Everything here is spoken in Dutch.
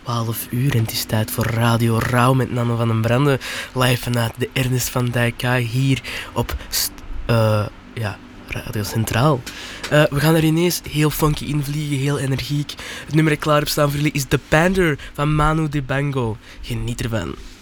12 uur en het is tijd voor Radio Rauw met Nanne van den Brande. Live vanuit de Ernest van Dijk hier op Radio Centraal. We gaan er ineens heel funky invliegen, heel energiek. Het nummer dat klaar op staan voor jullie is The Pander van Manu Dibango. Geniet ervan.